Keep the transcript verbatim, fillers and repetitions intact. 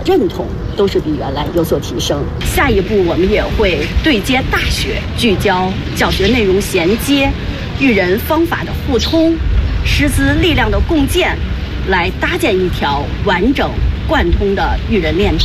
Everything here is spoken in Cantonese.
认同都是比原来有所提升。下一步，我们也会对接大学，聚焦教学内容衔接、育人方法的互通、师资力量的共建，来搭建一条完整贯通的育人链条。